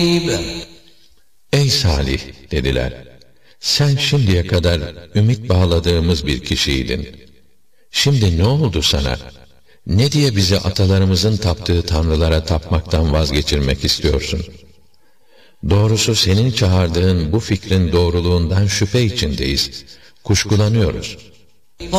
Ey Salih dediler, sen şimdiye kadar ümit bağladığımız bir kişiydin. Şimdi ne oldu sana? Ne diye bizi atalarımızın taptığı tanrılara tapmaktan vazgeçirmek istiyorsun? Doğrusu senin çağırdığın bu fikrin doğruluğundan şüphe içindeyiz, kuşkulanıyoruz.